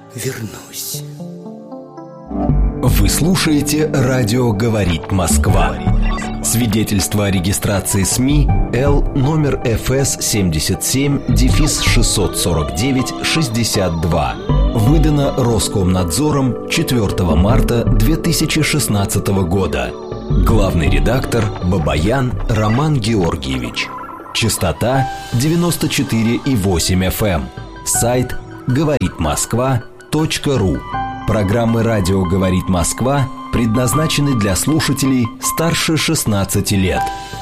вернусь. Вы слушаете «Радио говорит Москва». Свидетельство о регистрации СМИ Л номер ФС 77-649-62. Выдано Роскомнадзором 4 марта 2016 года. Главный редактор Бабаян Роман Георгиевич. Частота 94,8 FM. Сайт говоритмосква.ру. Программы «Радио говорит Москва» предназначены для слушателей старше 16 лет.